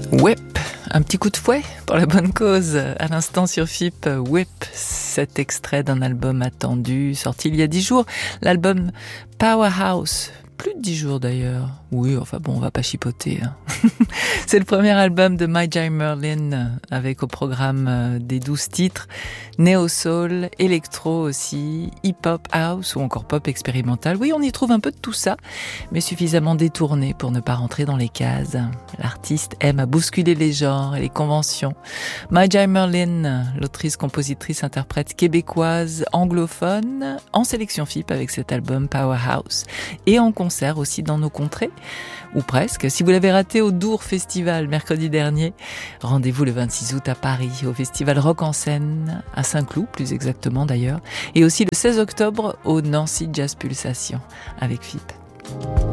Whip, un petit coup de fouet pour la bonne cause. À l'instant sur FIP, Whip, cet extrait d'un album attendu, sorti il y a 10 jours, l'album Powerhouse. Plus de 10 jours d'ailleurs. Oui, enfin bon, on va pas chipoter. Hein. C'est le premier album de My Jai Merlin avec au programme des 12 titres. Néo-soul, électro aussi, hip-hop, house ou encore pop expérimental. Oui, on y trouve un peu de tout ça, mais suffisamment détourné pour ne pas rentrer dans les cases. L'artiste aime à bousculer les genres et les conventions. My Jai Merlin, l'autrice, compositrice, interprète québécoise, anglophone, en sélection FIP avec cet album Powerhouse. Et en concert aussi dans nos contrées, ou presque. Si vous l'avez raté au Dour Festival mercredi dernier, rendez-vous le 26 août à Paris, au Festival Rock en Scène, à Saint-Cloud plus exactement d'ailleurs, et aussi le 16 octobre au Nancy Jazz Pulsation avec FIP.